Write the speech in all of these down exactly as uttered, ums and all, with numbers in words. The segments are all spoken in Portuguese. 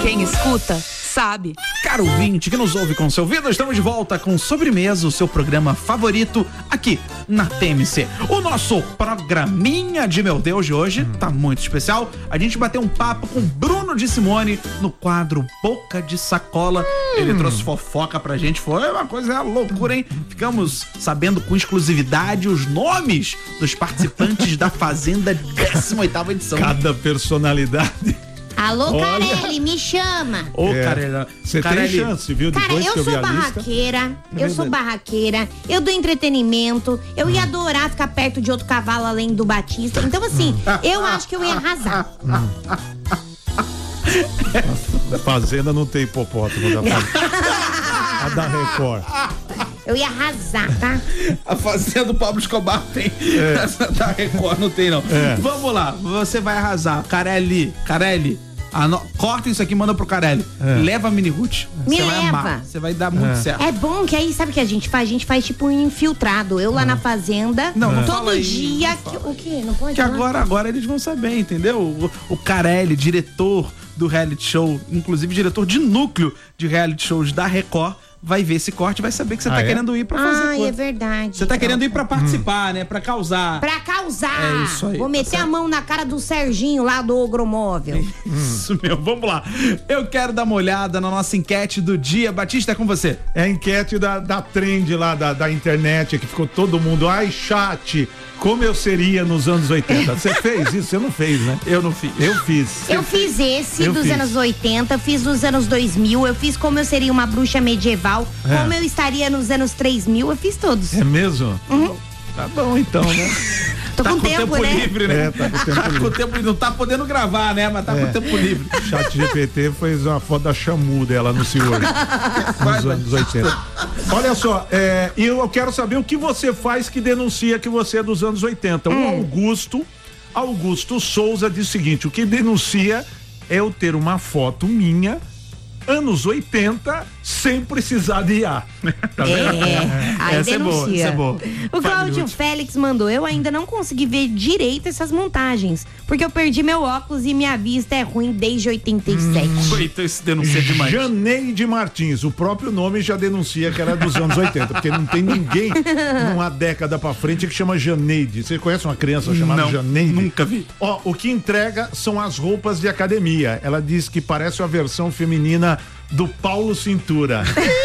Quem escuta, sabe. Caro ouvinte que nos ouve com seu ouvido, estamos de volta com Sobremesa, o seu programa favorito aqui na T M C. O nosso programinha de meu Deus de hoje tá muito especial. A gente bateu um papo com Bruno de Simone no quadro Boca de Sacola. Ele trouxe fofoca pra gente, foi uma coisa loucura, hein? Ficamos sabendo com exclusividade os nomes dos participantes da Fazenda décima oitava edição. Cada personalidade. Alô, Olha. Carelli, me chama. Ô, É. Carelli, Você tem Carelli, chance, viu? Cara, Depois eu que eu vi sou a lista. barraqueira, eu sou barraqueira, eu dou entretenimento, eu ia adorar ficar perto de outro cavalo além do Batista. Então, assim, eu acho que eu ia arrasar. Fazenda não tem hipopótamo da Fazenda. A da Record. Eu ia arrasar, tá? A Fazenda do Pablo Escobar tem. Essa da Record não tem, não. É. Vamos lá, você vai arrasar. Carelli, Carelli, ano... corta isso aqui e manda pro Carelli. É. Leva a Mini Ruth. Me Você vai leva. amar. Você vai dar muito É. certo. É bom que aí, sabe o que a gente faz? A gente faz tipo um infiltrado. Eu lá na fazenda, Não, não fala todo aí, dia. não que- fala. o quê? Não pode Que falar? agora, agora eles vão saber, entendeu? O, o Carelli, diretor do reality show, inclusive diretor de núcleo de reality shows da Record, vai ver esse corte e vai saber que você Ah, tá é? querendo ir pra fazer Ai, coisa. é verdade. Você tá querendo ir pra participar, né? Pra causar. Pra causar. É isso aí, Vou tá meter certo. a mão na cara do Serginho lá do Ogromóvel. Isso mesmo, vamos lá. Eu quero dar uma olhada na nossa enquete do dia. Batista, é com você. É a enquete da, da trend lá da, da internet, que ficou todo mundo, ai, chat, como eu seria nos anos oitenta. Você fez isso? Você não fez, né? Eu não fiz. Eu fiz. Eu fiz esse Eu dos fiz. anos oitenta, fiz dos anos dois mil, eu fiz como eu seria uma bruxa medieval, É. como eu estaria nos anos três mil, eu fiz todos. É mesmo? Tá bom então, né? Tô Tá com tempo, né? livre, né? É, tá com tempo Tá com livre. tempo livre. Não tá podendo gravar, né? Mas tá É. com tempo livre. Chat G P T fez uma foto da Xamu dela no senhor. Nos anos oitenta. Olha só, é, eu quero saber o que você faz que denuncia que você é dos anos oitenta. O Augusto, Augusto Souza diz o seguinte: o que denuncia é eu ter uma foto minha, anos oitenta, sem precisar de I A. Tá vendo? É, aí Essa é boa, denuncia. essa é boa. O Cláudio Félix mandou, eu ainda não consegui ver direito essas montagens, porque eu perdi meu óculos e minha vista é ruim desde oitenta e sete. Então isso denuncia demais. Janeide Martins, o próprio nome já denuncia que era dos anos oitenta, porque não tem ninguém numa década pra frente que chama Janeide. Você conhece uma criança chamada Não, Janeide? nunca vi. Ó, o que entrega são as roupas de academia. Ela diz que parece a versão feminina do Paulo Cintura.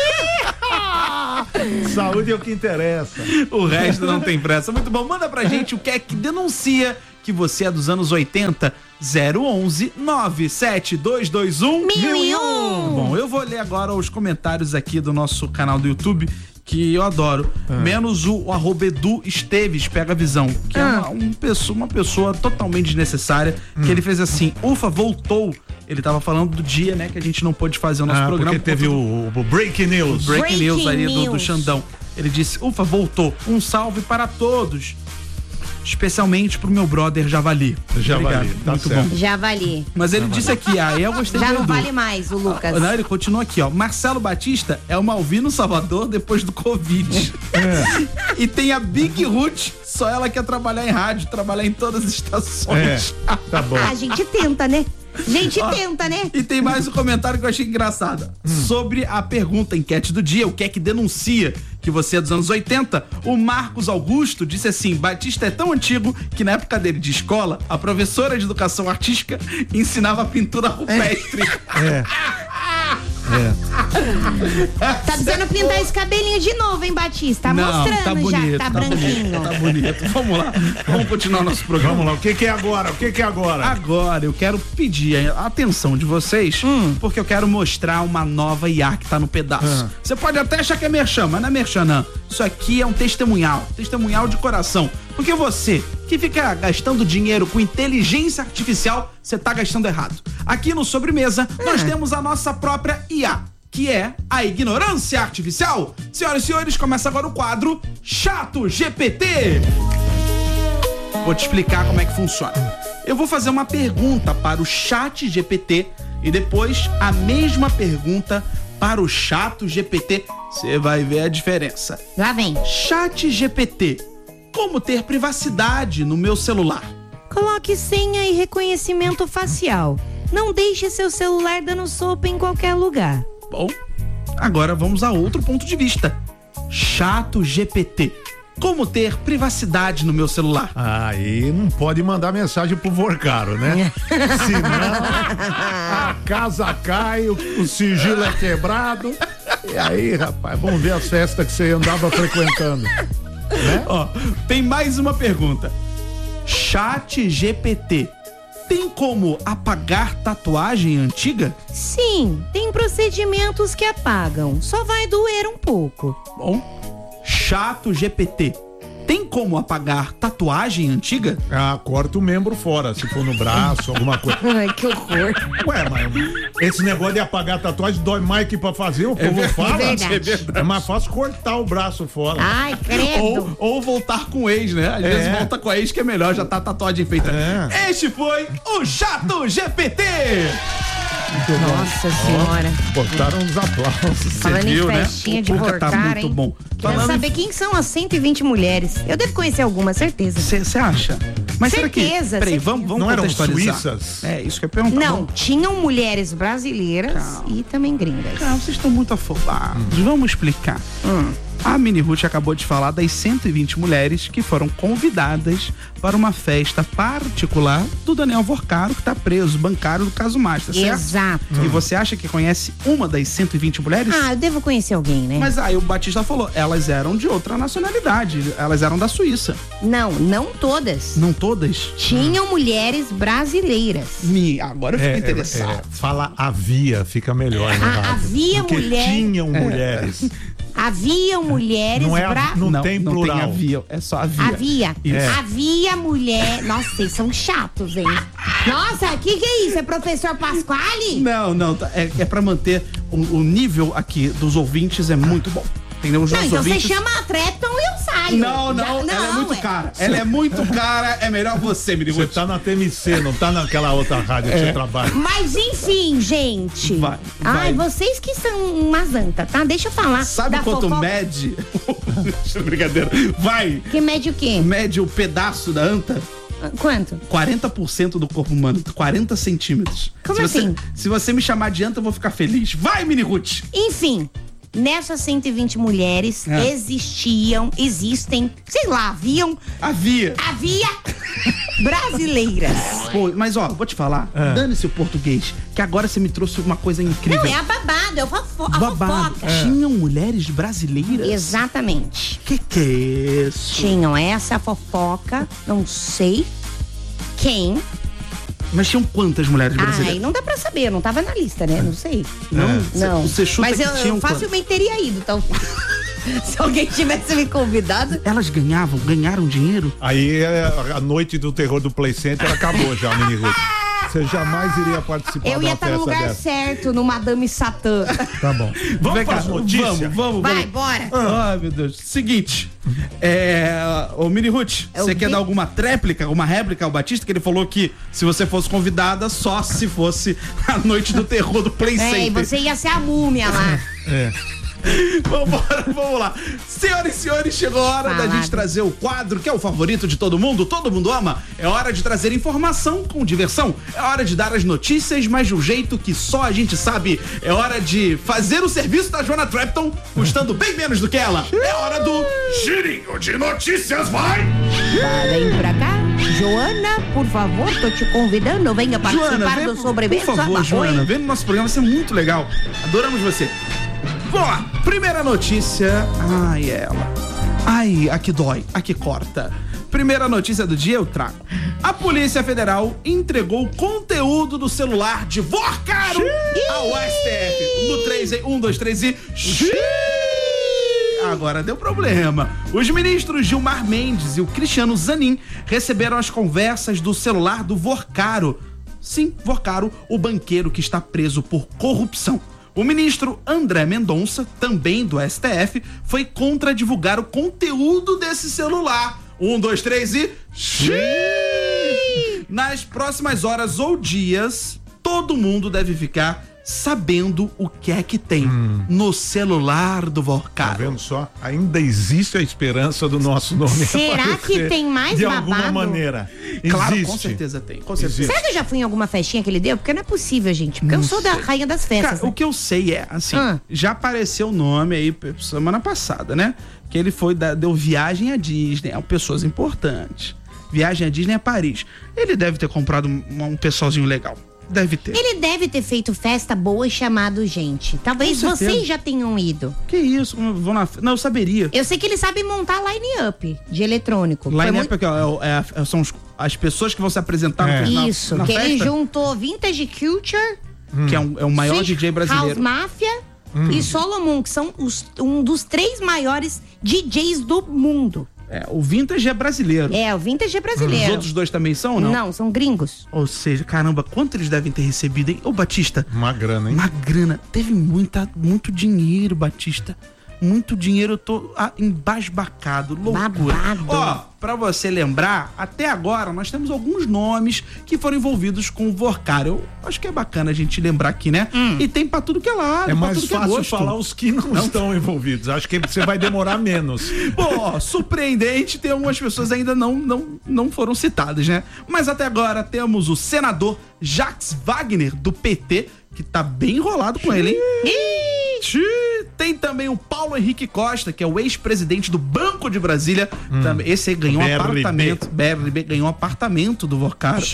Saúde é o que interessa. O resto não tem pressa. Muito bom. Manda pra gente o que é que denuncia que você é dos anos oitenta. zero onze nove sete dois dois um Mil e um. Bom, eu vou ler agora os comentários aqui do nosso canal do YouTube, que eu adoro. Menos o, o arroba Edu Esteves Pega Visão, que é uma, um pessoa, uma pessoa totalmente desnecessária, que ele fez assim, ufa, voltou. Ele tava falando do dia, né, que a gente não pôde fazer o nosso Ah, programa. porque teve por o, o Breaking News. Breaking Breaking News ali do, do News. Xandão. Ele disse, ufa, voltou. Um salve para todos. Especialmente pro meu brother Javali. Javali, Obrigado. tá Muito certo. bom. Já vali. Mas ele disse aqui, ah, eu gostei Já do não Edu. vale mais o Lucas. Não, ele continua aqui, ó. Marcelo Batista é o Malvino Salvador depois do Covid. É. E tem a Big Ruth, só ela quer trabalhar em rádio, trabalhar em todas as É, estações. tá bom. A gente tenta, né? A gente Ó, tenta, né? E tem mais um comentário que eu achei engraçado. Sobre a pergunta, enquete do dia, o que é que denuncia que você é dos anos oitenta? O Marcos Augusto disse assim, Batista é tão antigo que na época dele de escola, a professora de educação artística ensinava pintura rupestre. É. Tá precisando pintar esse cabelinho de novo, hein, Batista? Tá Não, mostrando tá bonito, já, tá, branquinho. Bonito, tá bonito. Vamos lá, vamos continuar nosso programa. Vamos lá, o que, que é agora? O que, que é agora? Agora eu quero pedir a atenção de vocês, porque eu quero mostrar uma nova I A que tá no pedaço. Ah. Você pode até achar que é merchan, mas não é merchan não. Isso aqui é um testemunhal, testemunhal de coração. Porque você que fica gastando dinheiro com inteligência artificial, você tá gastando errado. Aqui no Sobremesa, nós temos a nossa própria I A, que é a ignorância artificial. Senhoras e senhores, começa agora o quadro Chato G P T. Vou te explicar como é que funciona. Eu vou fazer uma pergunta para o Chat G P T e depois a mesma pergunta para o Chato G P T. Você vai ver a diferença. Lá vem. Chat G P T. Como ter privacidade no meu celular? Coloque senha e reconhecimento facial. Não deixe seu celular dando sopa em qualquer lugar. Bom, agora vamos a outro ponto de vista. Chato G P T. Como ter privacidade no meu celular? Aí não pode mandar mensagem pro Vorcaro, né? Senão a casa cai, o, o sigilo é quebrado. E aí, rapaz, vamos ver as festas que você andava frequentando. Né? Ó, tem mais uma pergunta. Chat G P T. Tem como apagar tatuagem antiga? Sim, tem procedimentos que apagam. Só vai doer um pouco. Bom, Chato G P T. Tem como apagar tatuagem antiga? Ah, corta o membro fora, se for no braço, alguma coisa. Ai, que horror. Ué, mas esse negócio de apagar tatuagem dói mais que pra fazer, o povo é fala. verdade. É verdade. É mais fácil cortar o braço fora. Ai, credo. Ou, ou voltar com o ex, né? Às É. vezes volta com a ex que é melhor, já tá tatuagem feita. É. Este foi o Chato G P T. Nossa senhora. Botaram uns aplausos. Falando viu, em né? festinha O de Puca tá Vorcar, muito hein? bom. Quero Falando em- saber quem são as cento e vinte mulheres. Eu devo conhecer algumas, certeza. Você acha? Mas será que... Certeza, Peraí, certeza. vamos, vamos Não eram contextualizar. suíças? É, isso que eu ia perguntar. Não, Vamos- tinham mulheres brasileiras Calma. e também gringas. Cara, vocês estão muito afobados. Vamos explicar. A Mini Ruth acabou de falar das cento e vinte mulheres que foram convidadas para uma festa particular do Daniel Vorcaro, que tá preso, bancário do caso Master, certo? Exato. E você acha que conhece uma das cento e vinte mulheres? Ah, eu devo conhecer alguém, né? Mas aí o Batista falou, elas eram de outra nacionalidade, elas eram da Suíça. Não, não todas. Não todas? Tinham mulheres brasileiras. Me, agora eu fico É, interessado. é, é, fala havia, fica melhor, né? Ah, rádio? havia Porque mulher- tinham mulheres. Haviam mulheres Não é a- bra... não tem não plural. tem havia, é só havia. Havia. Isso. Havia mulher. Nossa, vocês são chatos, hein? Nossa, o que, que é isso? É professor Pasquale? Não, não, tá- é, é pra manter o, o nível aqui dos ouvintes é muito bom. Entendeu? Os Não, nossos então você ouvintes... chama a Trepton e eu saio. Não, não, Já- ela é muito ué. cara. Ela é muito cara, é melhor você, Mini Você Ruth. tá na T M C, não tá naquela outra rádio que você trabalha. Mas enfim, gente. Vai, Ai, vai. vocês que são umas anta, tá? Deixa eu falar. Sabe da quanto fofoca. mede? Brincadeira. Vai! Que mede o quê? Mede o pedaço da anta? Quanto? quarenta por cento do corpo humano, quarenta centímetros. Como se assim? Você, se você me chamar de anta, eu vou ficar feliz. Vai, Mini Ruth! Enfim, nessas cento e vinte mulheres É. existiam, existem, sei lá, haviam, Havia. havia brasileiras. Pô, mas ó, vou te falar, dane-se o português, que agora você me trouxe uma coisa incrível. Não, é a babada, é o fofo a Babado. fofoca. Tinham mulheres brasileiras? Exatamente. Que que é isso? Tinham essa fofoca, não sei quem. Mas tinham quantas mulheres Ai, brasileiras? não dá pra saber, não tava na lista, né? Não sei. Não? Não. Você chuta Mas que eu, tinham eu facilmente teria ido, então. Se alguém tivesse me convidado. Elas ganhavam, ganharam dinheiro? Aí é, a noite do terror do Play Center acabou já, Mini Ruth. Você jamais iria participar Eu de ia uma estar no festa lugar dessa. certo, no Madame Satã. Tá bom. Vamos Vem para cá, as notícias? Vamos, vamos, Vai, vamos. bora. Ai, meu Deus. Seguinte, é, ô Mini Ruth, Eu você quer vi- dar alguma tréplica, alguma réplica ao Batista? Que ele falou que se você fosse convidada, só se fosse a noite do terror do Play É, e Center. você ia ser a múmia lá. É. Vambora, vamos lá. Senhoras e senhores, chegou a hora da Falado. gente trazer o quadro que é o favorito de todo mundo, todo mundo ama. É hora de trazer informação com diversão. É hora de dar as notícias, mas de um jeito que só a gente sabe. É hora de fazer o serviço da Joana Trapton, custando bem menos do que ela. É hora do girinho de notícias, vai! Vai, vem pra cá. Joana, por favor, tô te convidando. Venha participar vem, do sobremesa. por favor, Oi. Joana, vem no nosso programa, vai ser muito legal. Adoramos você. Vamos lá, primeira notícia. Ai, ela. Ai, a que dói, a que corta. Primeira notícia do dia eu trago. A Polícia Federal entregou conteúdo do celular de Vorcaro ao S T F. Um, do três, um, dois, três e... Xiii! Agora deu problema. Os ministros Gilmar Mendes e o Cristiano Zanin receberam as conversas do celular do Vorcaro. Sim, Vorcaro, o banqueiro que está preso por corrupção. O ministro André Mendonça, também do S T F, foi contra divulgar o conteúdo desse celular. Um, dois, três e... Xiii! Nas próximas horas ou dias, todo mundo deve ficar sabendo o que é que tem hum. no celular do Vorcaro. Tá vendo só? Ainda existe a esperança do nosso nome. Será que tem mais de babado? De alguma maneira. Claro, existe. com certeza tem. Com certeza. Será que eu já fui em alguma festinha que ele deu? Porque não é possível, gente. Porque não eu sou sei. da rainha das festas. Cara, né? o que eu sei é, assim, ah. já apareceu o nome aí semana passada, né? Que ele foi, da, deu viagem à Disney, a pessoas importantes. Viagem à Disney a Paris. Ele deve ter comprado um, um pessoalzinho legal. Deve ter. Ele deve ter feito festa boa e chamado gente. Talvez vocês já tenham ido. Que isso? Vou na... Não, eu saberia. Eu sei que ele sabe montar line-up de eletrônico. Line-up muito... aqui, ó, é, é, são os, as pessoas que vão se apresentar é. no, na, Isso, na que festa. ele juntou Vintage Culture, hum. que é, um, é o maior Sweet D J brasileiro. House Mafia hum. e Solomon, que são os, um dos três maiores D Js do mundo. É, o Vintage é brasileiro. É, o Vintage é brasileiro. Os outros dois também são ou não? Não, são gringos. Ou seja, caramba, quanto eles devem ter recebido, hein? Ô, Batista. Uma grana, hein? Uma grana. Teve muita, muito dinheiro, Batista. Muito dinheiro, eu tô ah, embasbacado, loucura. Babado. Ó, pra você lembrar, até agora nós temos alguns nomes que foram envolvidos com o Vorcaro. Eu acho que é bacana a gente lembrar aqui, né? Hum. E tem pra tudo que é lado, é pra mais tudo que é fácil gosto. falar os que não, não estão envolvidos. Acho que você vai demorar menos. Bom, ó, surpreendente, tem algumas pessoas ainda não, não, não foram citadas, né? Mas até agora temos o senador Jacques Wagner, do P T, que tá bem enrolado com ele, hein? Tem também o Paulo Henrique Costa, que é o ex-presidente do Banco de Brasília. Hum. Também, esse aí ganhou um B R B. apartamento. B R B ganhou um apartamento do Vorcaro.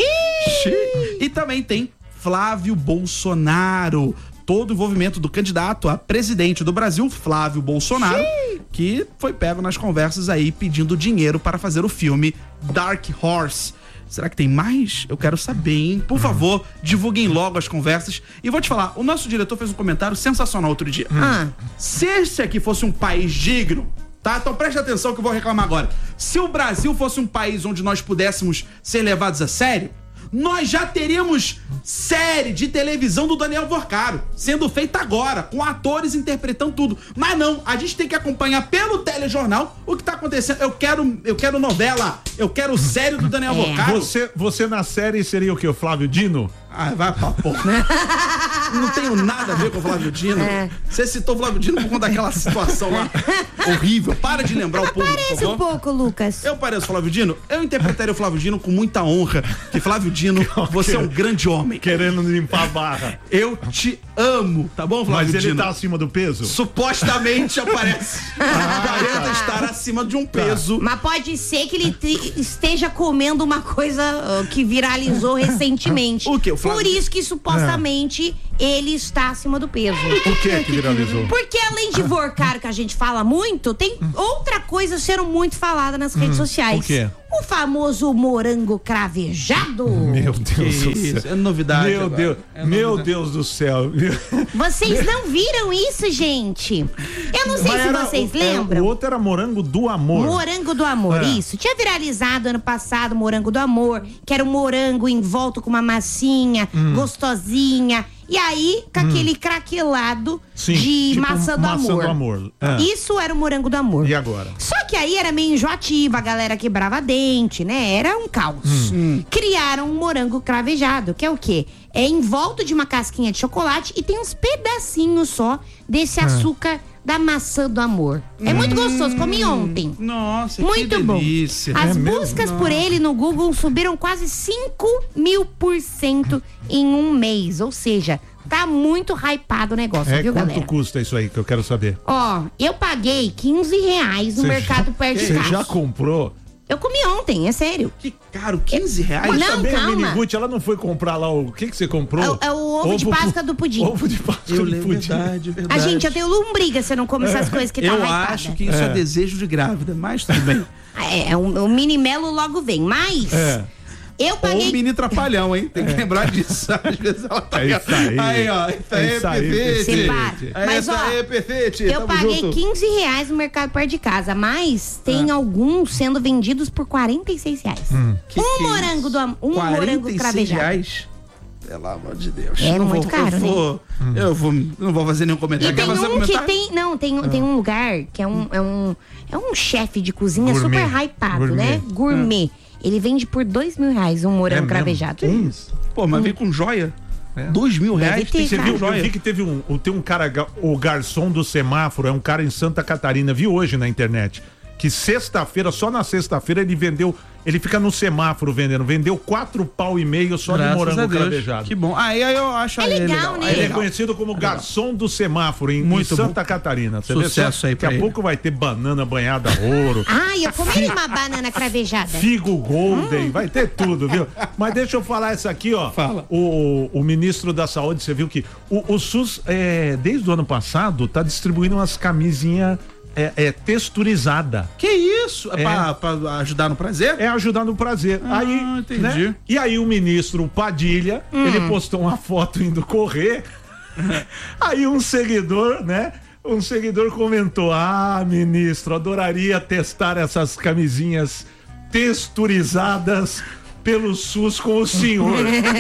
E também tem Flávio Bolsonaro. Todo o envolvimento do candidato a presidente do Brasil, Flávio Bolsonaro, Xiii. que foi pego nas conversas aí pedindo dinheiro para fazer o filme Dark Horse. Será que tem mais? Eu quero saber, hein? Por favor, divulguem logo as conversas. E vou te falar, o nosso diretor fez um comentário sensacional outro dia. Hum. Se esse aqui fosse um país digno, tá? Então preste atenção que eu vou reclamar agora. Se o Brasil fosse um país onde nós pudéssemos ser levados a sério, nós já teríamos série de televisão do Daniel Vorcaro sendo feita agora, com atores interpretando tudo. Mas não, a gente tem que acompanhar pelo telejornal o que tá acontecendo. Eu quero, eu quero novela, eu quero série do Daniel é. Vorcaro. Você, você na série seria o quê? O Flávio Dino? Ah, vai pra porra. Não tenho nada a ver com o Flávio Dino. É. Você citou o Flávio Dino por conta daquela situação lá horrível. Para de lembrar o povo. Parece um pouco, Lucas. Eu pareço Flávio Dino? Eu interpretaria o Flávio Dino com muita honra. Que Flávio Dino, você é um grande homem. Querendo limpar a barra. Eu te amo, tá bom, Flávio Dino? Mas ele tá acima do peso? Supostamente aparece. Aparenta ah, estar acima de um peso. Tá. Mas pode ser que ele esteja comendo uma coisa uh, que viralizou recentemente. O quê? Por isso que supostamente é. ele está acima do peso. Por que que viralizou? Porque além de Vorcaro, que a gente fala muito, tem outra coisa sendo muito falada nas redes hum, sociais. O quê? O famoso morango cravejado. Meu Deus do céu. É novidade. Meu agora. Deus, é meu novidade. Deus do céu. Vocês não viram isso, gente? Eu não sei Mas se vocês o, lembram. O outro era morango do amor. Morango do amor, é. isso. Tinha viralizado ano passado morango do amor, que era um morango envolto com uma massinha, hum. gostosinha. E aí, com hum. aquele craquelado Sim, de tipo maçã do maçã amor. Do amor. É. Isso era o morango do amor. E agora? Só que aí era meio enjoativo, a galera quebrava dente, né? Era um caos. Hum. Criaram um morango cravejado, que é o quê? É em volta de uma casquinha de chocolate e tem uns pedacinhos só desse açúcar da maçã do amor. É hum. muito gostoso, comi ontem. Nossa, muito que bom. delícia. As é buscas mesmo? por ele no Google subiram quase cinco mil por cento em um mês. Ou seja, tá muito hypado o negócio, é, viu, quanto galera? Quanto custa isso aí que eu quero saber? Ó, eu paguei quinze reais no cê mercado já, perto de casa. Você já comprou? Eu comi ontem, é sério. Que caro, quinze reais? Mas não, também calma. a Miniguti, ela não foi comprar lá o... O que que você comprou? É, é o ovo, ovo de Páscoa do pudim. Ovo de Páscoa eu do pudim. Verdade, verdade. A gente, eu tenho lombriga se eu não como essas é. coisas que tá Eu hypada. acho que isso é. é desejo de grávida, mas tudo bem. É, o, o mini melo logo vem, mas... É. Eu paguei... Ou mini trapalhão, hein? Tem que é. lembrar disso. Às vezes ela tá... É isso aí. Aí, ó. Isso aí é perfeito. Mas, ó, é perfeito. Eu paguei junto. quinze reais no mercado perto de casa, mas tem ah. alguns sendo vendidos por quarenta e seis reais. Hum. Que um que morango é do um morango cravejado. Reais? Pelo amor de Deus. É não muito vou, caro, eu vou, né? Hum. Eu vou, não vou fazer nenhum comentário. E tem Quer um que comentário? tem... Não, tem, ah. tem um lugar que é um... É um, é um chefe de cozinha Gourmet. super hypado, Gourmet. né? Gourmet. Ah. Ele vende por dois mil reais um morango é cravejado. Que isso? Pô, mas hum. vem com joia? É. Dois mil reais? ter, Você cara. viu, eu vi que teve um, tem um cara, o garçom do semáforo, é um cara em Santa Catarina, vi hoje na internet, que sexta-feira, só na sexta-feira ele vendeu, ele fica no semáforo vendendo, vendeu quatro pau e meio só Graças de a morango Deus. cravejado. Que bom. Aí ah, eu acho É ele legal, legal. né? Aí Ele é legal. conhecido como garçom do semáforo em, Muito em Santa bom. Catarina. Você Sucesso vê só? aí Daqui pra a ele. pouco vai ter banana banhada a ouro. Ai, eu comeria uma banana cravejada. Figo Golden, vai ter tudo, viu? Mas deixa eu falar isso aqui, ó. Fala. O, o ministro da Saúde, você viu que o, o SUS, é, desde o ano passado, tá distribuindo umas camisinhas é, é, texturizadas. Que isso? É, É. Pra, pra ajudar no prazer? É ajudar no prazer. Ah, aí, entendi. né? E aí o ministro Padilha, ele postou uma foto indo correr. Aí um seguidor, né? Um seguidor comentou: ah, ministro, adoraria testar essas camisinhas texturizadas pelo SUS com o senhor.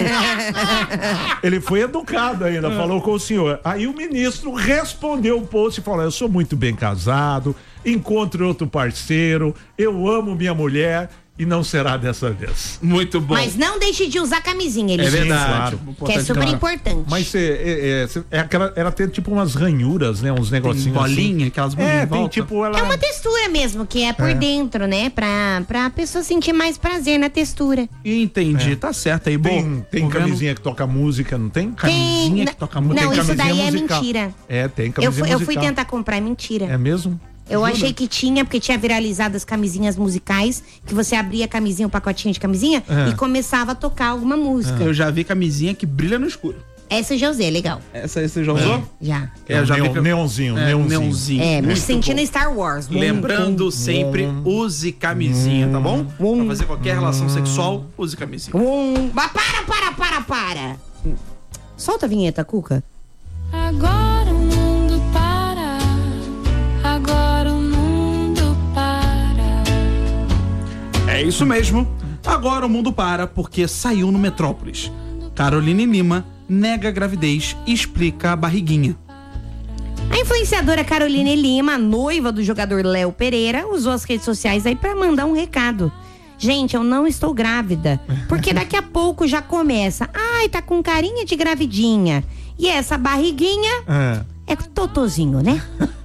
Ele foi educado ainda, falou com o senhor. Aí o ministro respondeu o post e falou: eu sou muito bem casado, encontre outro parceiro, eu amo minha mulher e não será dessa vez. Muito bom. Mas não deixe de usar camisinha, ele É disse. verdade. claro. Que é Importante, super claro. importante. Mas é, é, é, é aquela, ela tem tipo umas ranhuras, né? Uns negocinhos bolinha, assim. aquelas bolinhas É, em tem volta. tipo ela. É uma textura mesmo, que é por É. dentro, né? Pra, pra pessoa sentir mais prazer na textura. Entendi, tá certo aí. Bom, Tem, tem tô vendo- camisinha que toca música, não tem? Camisinha Tem- que toca música. Não, Tem isso daí camisinha é musical. mentira. É, tem Eu camisinha fui, eu fui musical. tentar comprar, é mentira. É mesmo? Eu Jura? achei que tinha, porque tinha viralizado as camisinhas musicais, que você abria a camisinha, o pacotinho de camisinha, É. e começava a tocar alguma música. Eu já vi camisinha que brilha no escuro. Essa eu já usei, legal. Essa aí você já usou? Já. É, eu já vi Neon- que- neonzinho, É, neonzinho. neonzinho. É, me Muito sentindo bom. Star Wars. Lembrando sempre, use camisinha, tá bom? Pra fazer qualquer relação sexual, use camisinha. Um... Mas para, para, para, para! Solta a vinheta, Cuca. Agora o mundo para, agora o mundo para. É isso mesmo. Agora o mundo para porque saiu no Metrópolis. Caroline Lima nega a gravidez e explica a barriguinha. A influenciadora Caroline Lima, noiva do jogador Léo Pereira, usou as redes sociais aí pra mandar um recado. Gente, eu não estou grávida, porque daqui a pouco já começa. Ai, tá com carinha de gravidinha. E essa barriguinha É. é totozinho, né?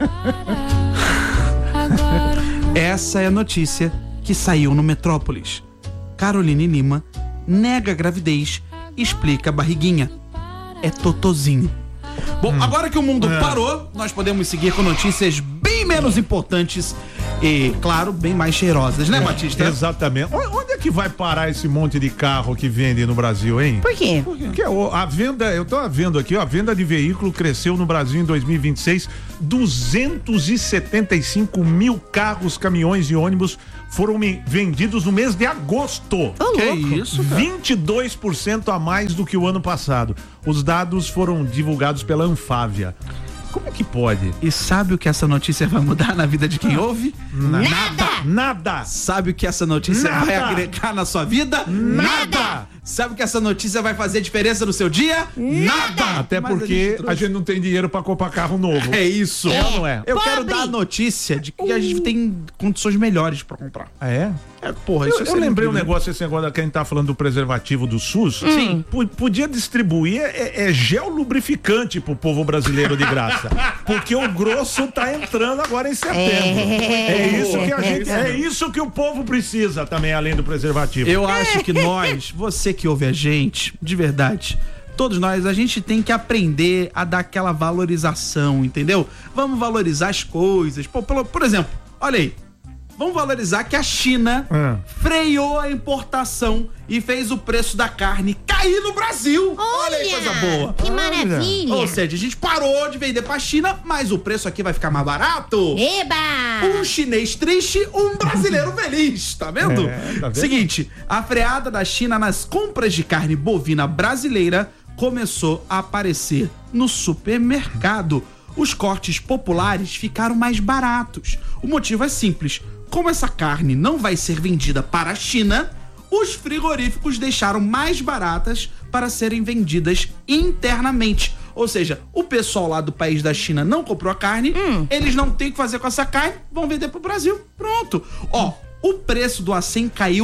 Agora o mundo Essa é a notícia que saiu no Metrópolis. Caroline Lima nega a gravidez e explica a barriguinha. É totozinho. Bom, agora que o mundo parou, nós podemos seguir com notícias bem menos importantes e, claro, bem mais cheirosas, né, Batista? Exatamente. O- Onde é que vai parar esse monte de carro que vende no Brasil, hein? Por quê? Porque o- a venda, eu tô vendo aqui, ó, a venda de veículo cresceu no Brasil em dois mil e vinte e seis, duzentos e setenta e cinco mil carros, caminhões e ônibus foram me- vendidos no mês de agosto. Ô, Que louco. isso, cara? vinte e dois por cento a mais do que o ano passado. Os dados foram divulgados pela Anfávia. Como é que pode? E sabe o que essa notícia vai mudar na vida de quem ouve? Nada! Nada! Sabe o que essa notícia Nada. vai agregar na sua vida? Nada! Sabe o que essa notícia vai fazer diferença no seu dia? Nada! Até Mas porque trouxe- a gente não tem dinheiro pra comprar carro novo. É isso. É ou não é? Eu quero Pobre. dar a notícia de que a gente tem condições melhores pra comprar. Ah, é? É, porra, isso Eu, é eu ser lembrei um incrível. negócio, esse negócio que a gente tá falando do preservativo do SUS. Sim. P- podia distribuir é, é gel lubrificante pro povo brasileiro de graça. Porque o grosso tá entrando agora em setembro. É. É, isso que a É gente, é verdade. isso que o povo precisa também, além do preservativo. Eu acho que nós, você que ouve a gente, de verdade, todos nós, a gente tem que aprender a dar aquela valorização, entendeu? Vamos valorizar as coisas. Pô, pelo- por exemplo, olha aí. Vamos valorizar que a China É. freou a importação e fez o preço da carne cair no Brasil. Olha aí, coisa boa. Que maravilha! Ou seja, a gente parou de vender pra China, mas o preço aqui vai ficar mais barato. Eba! Um chinês triste, um brasileiro feliz, tá vendo? É, tá vendo? Seguinte, a freada da China nas compras de carne bovina brasileira começou a aparecer no supermercado. Os cortes populares ficaram mais baratos. O motivo é simples. Como essa carne não vai ser vendida para a China, os frigoríficos deixaram mais baratas para serem vendidas internamente. Ou seja, o pessoal lá do país da China não comprou a carne, eles não têm o que fazer com essa carne, vão vender pro Brasil. Pronto. Ó, o preço do acém caiu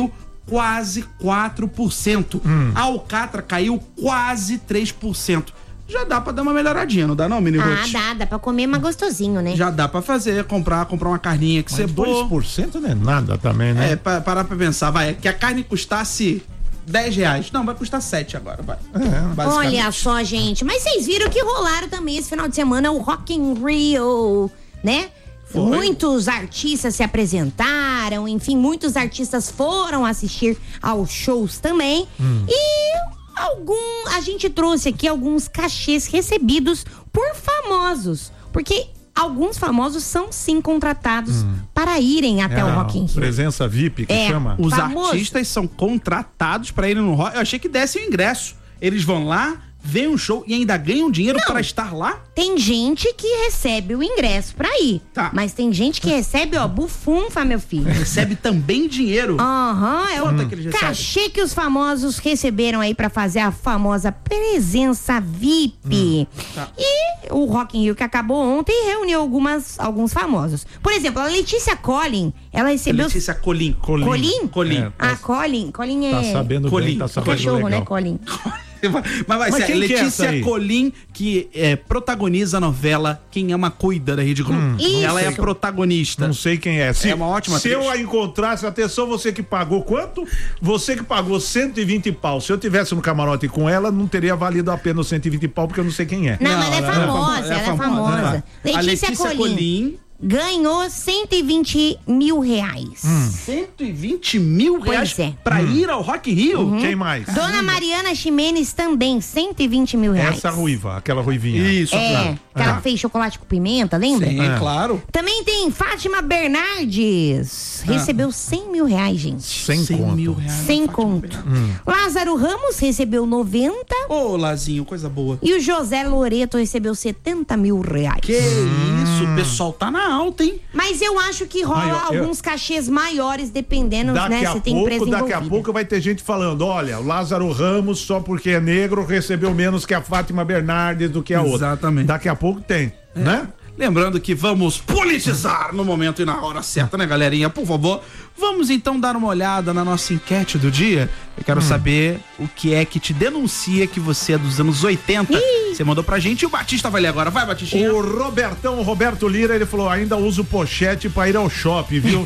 quase quatro por cento. Hum. A alcatra caiu quase três por cento. Já dá pra dar uma melhoradinha, não dá não, Mini Ah, Ruth? dá, dá pra comer mais gostosinho, né? Já dá pra fazer, comprar, comprar uma carninha que você Mas dois por cento não é nada também, né? É, pra, parar pra pensar, vai, que a carne custasse dez reais. Não, vai custar sete agora, vai. É. Olha só, gente. Mas vocês viram que rolaram também esse final de semana o Rock in Rio, né? Foi. Muitos artistas se apresentaram, enfim, muitos artistas foram assistir aos shows também. Hum. E algum, a gente trouxe aqui alguns cachês recebidos por famosos. Porque alguns famosos são sim contratados Hum. para irem até É o a Rock in Rio. Presença V I P que É. chama. Os Famoso. artistas são contratados pra irem no rock. Eu achei que desse o ingresso. Eles vão lá, veem um show e ainda ganham dinheiro Não. pra estar lá? Tem gente que recebe o ingresso pra ir. Tá. Mas tem gente que recebe, ó, bufunfa, meu filho. Recebe também dinheiro. Aham, é Quanto o é que eles recebem? cachê que os famosos receberam aí pra fazer a famosa presença V I P. tá. E o Rock in Rio que acabou ontem reuniu algumas, alguns famosos. Por exemplo, a Letícia Collin, ela recebeu... Letícia Colim. Colin. Colin? Colin. É. Ah, Colin. Colin é... Tá sabendo Colin. bem, tá sabendo Cachorro, legal. né, Colin? Mas vai Mas ser a quem que é essa Letícia aí? Colim, que é, protagoniza a novela Quem Ama Cuida da Rede Globo. Isso. Ela é a protagonista. Não sei quem é. Se, É uma ótima Se atriz. eu a encontrasse, atenção, você que pagou quanto? Você que pagou cento e vinte pau. Se eu tivesse no camarote com ela, não teria valido a pena os cento e vinte pau, porque eu não sei quem é. Não, mas ela é ela é famosa, famo- ela é famosa. né? Letícia, a Letícia Colin Colim, ganhou cento e vinte mil reais. cento e vinte mil Pois reais é. pra ir ao Rock in Rio? Quem mais? Dona Mariana Ximenes também, cento e vinte mil reais. Essa ruiva, aquela ruivinha. Isso, É, claro. aquela Ah. que fez chocolate com pimenta, lembra? Sim, É. claro. Também tem Fátima Bernardes. Recebeu cem mil reais, gente. Sem cem conto. mil reais. Sem conto. Lázaro Ramos recebeu noventa. Ô, Lazinho, coisa boa. E o José Loreto recebeu setenta mil reais. Que isso, o pessoal tá na alta, hein? Mas eu acho que rola Aí, ó, eu- alguns cachês maiores, dependendo, Daqui né, a se tem empresa pouco, daqui envolvida. a pouco vai ter gente falando, olha, o Lázaro Ramos, só porque é negro, recebeu menos que a Fátima Bernardes do que a outra. Exatamente. Daqui a pouco tem, né? Lembrando que vamos politizar no momento e na hora certa, né, galerinha? Por favor, vamos então dar uma olhada na nossa enquete do dia. Eu quero saber o que é que te denuncia que você é dos anos oitenta. Você mandou pra gente e o Batista vai ler agora. Vai, Batistinha. O Robertão, o Roberto Lira, ele falou, ainda uso pochete pra ir ao shopping, viu?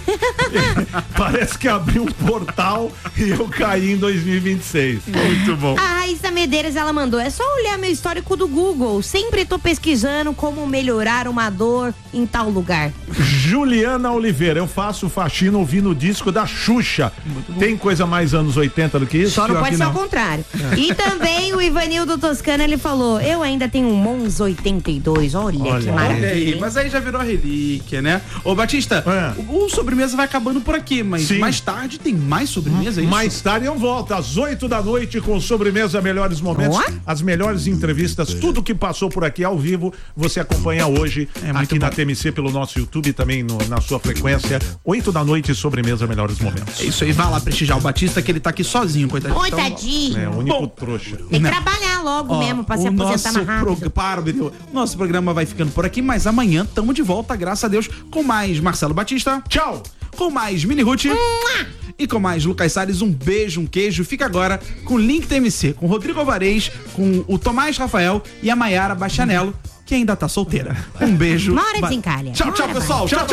Parece que abriu um portal e eu caí em dois mil e vinte e seis. Muito bom. A Raíssa Medeiros, ela mandou, é só olhar meu histórico do Google. Sempre tô pesquisando como melhorar uma dor em tal lugar. Juliana Oliveira, eu faço faxina ouvindo o disco da Xuxa. Tem coisa mais anos oitenta do que isso? Só não Pior pode que ser ao contrário. E também o Ivanildo Toscano, ele falou, eu ainda tenho um Mons oitenta e dois. Olha, Olha que aí. Olha maravilha. aí, hein? mas aí já virou a relíquia, né? Ô, Batista, É. o, o sobremesa vai acabando por aqui, mas Sim. mais tarde tem mais sobremesa, é isso? Mais tarde eu volto, às oito da noite, com sobremesa Melhores Momentos, Ó. as melhores entrevistas, tudo que passou por aqui ao vivo, você acompanha hoje É muito aqui na bom. T M C pelo nosso YouTube, também no- na sua frequência. oito da noite, sobremesa Melhores Momentos. É isso aí, vai lá prestigiar o Batista, que ele tá aqui sozinho, coitadinho. Oi, Então, tadinho. É, o único Bom. trouxa. Tem que Não. trabalhar logo Ó, mesmo pra se o aposentar nosso mais rápido. prog- Para, Benil. Nosso programa vai ficando por aqui, mas amanhã tamo de volta, graças a Deus, com mais Marcelo Batista. Tchau! Com mais Mini Ruth. E com mais Lucas Salles, um beijo, um queijo. Fica agora com o Link T M C, com o Rodrigo Alvarez, com o Tomás Rafael e a Maiara Bachanello, que ainda tá solteira. Um beijo. Uma hora Ba- desencalha. Tchau, Uma tchau, hora pessoal. vai. Tchau, tchau.